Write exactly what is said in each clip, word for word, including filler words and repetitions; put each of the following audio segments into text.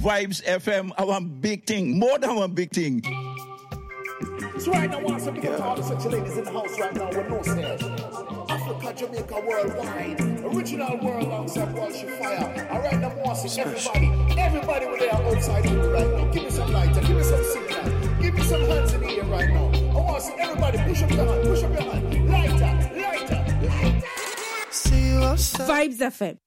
Vibes F M, our big thing, more than one big thing. So right now, I want some people all the sexy ladies in the house right now with no snares. Africa, Jamaica, worldwide. Original world alongside Walsh Fire. All right now, I want to see everybody, everybody with their outside in right now. Give me some lighter, give me some signal, give me some hands in the air right now. I want to see everybody push up your hand, push up your hand. Lighter, lighter, lighter. See you outside. Vibes F M.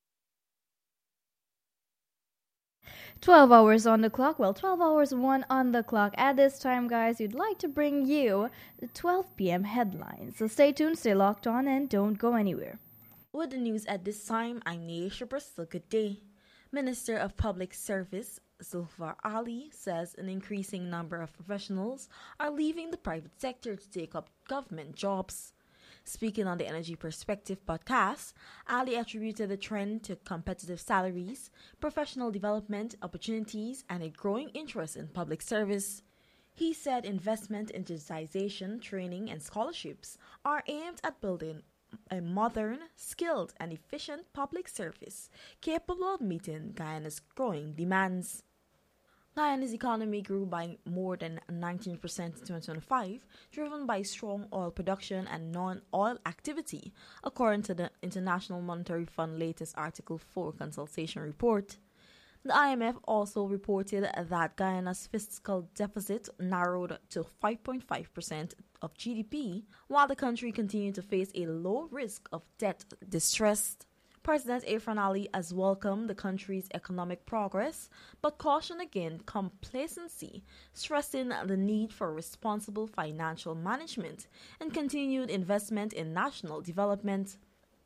twelve hours on the clock. Well, twelve hours, one on the clock. At this time, guys, we'd like to bring you the twelve p.m. headlines. So stay tuned, stay locked on, and don't go anywhere. With the news at this time, I'm Neisha Bristol. Good day. Minister of Public Service Zulfar Ali says an increasing number of professionals are leaving the private sector to take up government jobs. Speaking on the Energy Perspective podcast, Ali attributed the trend to competitive salaries, professional development opportunities, and a growing interest in public service. He said investment in digitization, training, and scholarships are aimed at building a modern, skilled, and efficient public service capable of meeting Guyana's growing demands. Guyana's economy grew by more than nineteen percent in twenty twenty-five, driven by strong oil production and non-oil activity, according to the International Monetary Fund latest Article four consultation report. The I M F also reported that Guyana's fiscal deficit narrowed to five point five percent of G D P, while the country continued to face a low risk of debt distress. President Irfaan Ali has welcomed the country's economic progress, but cautioned against complacency, stressing the need for responsible financial management and continued investment in national development.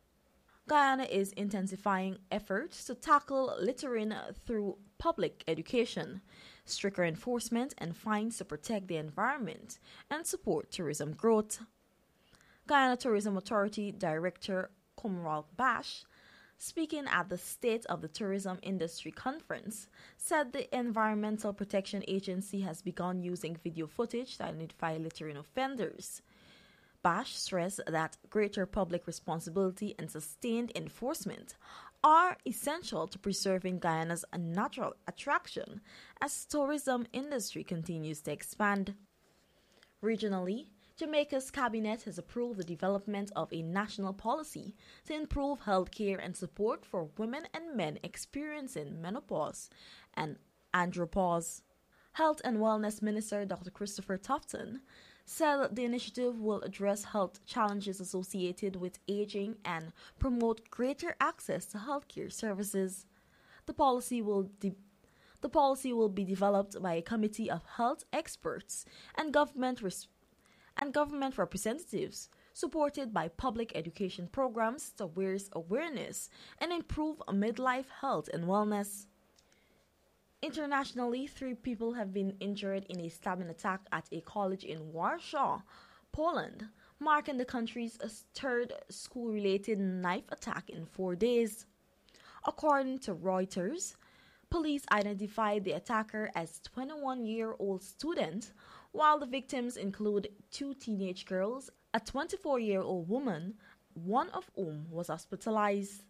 Guyana is intensifying efforts to tackle littering through public education, stricter enforcement, and fines to protect the environment and support tourism growth. Guyana Tourism Authority Director Kumral Bash, speaking at the State of the Tourism Industry Conference, said the Environmental Protection Agency has begun using video footage to identify littering offenders. Bash stressed that greater public responsibility and sustained enforcement are essential to preserving Guyana's natural attraction as the tourism industry continues to expand. Regionally, Jamaica's cabinet has approved the development of a national policy to improve health care and support for women and men experiencing menopause and andropause. Health and Wellness Minister Doctor Christopher Tufton said the initiative will address health challenges associated with aging and promote greater access to healthcare services. The policy will de- the policy will be developed by a committee of health experts and government res- and government representatives, supported by public education programs to raise awareness and improve midlife health and wellness. Internationally, three people have been injured in a stabbing attack at a college in Warsaw, Poland, marking the country's third school-related knife attack in four days. According to Reuters, police identified the attacker as a twenty-one-year-old student, while the victims include two teenage girls, a twenty-four-year-old woman, one of whom was hospitalized.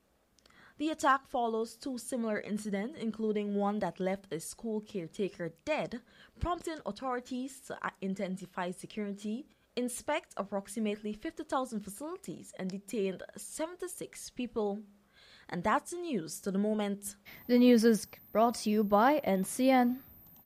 The attack follows two similar incidents, including one that left a school caretaker dead, prompting authorities to intensify security, inspect approximately fifty thousand facilities, and detained seventy-six people. And that's the news to the moment. The news is brought to you by N C N.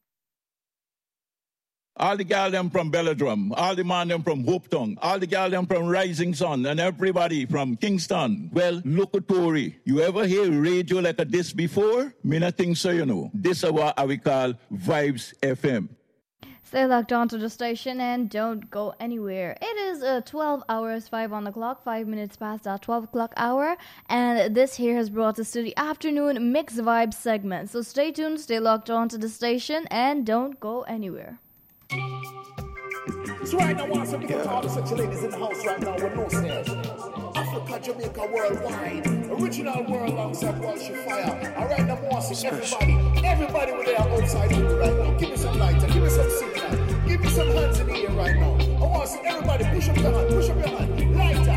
All the gal them from Belladrum, all the man them from Hopeton, all the gal them from Rising Sun, and everybody from Kingston. Well, look at Tory. You ever hear radio like a this before? Me not think so, you know. This is what we call Vibes F M. Stay locked on to the station and don't go anywhere. It is uh, twelve hours, five on the clock, five minutes past that twelve o'clock hour. And this here has brought us to the afternoon Mix Vibes segment. So stay tuned, stay locked on to the station, and don't go anywhere. So right now, I want some people to all the sexy ladies in the house right now with no snares. Africa, Jamaica, worldwide. Original world alongside Walsh Fire. All right now, I want to see everybody, everybody with their outside in right now. Give me some lighter, give me some signal, give me some hands in the air right now. I want to see everybody push up your hand, push up your hand. Lighter.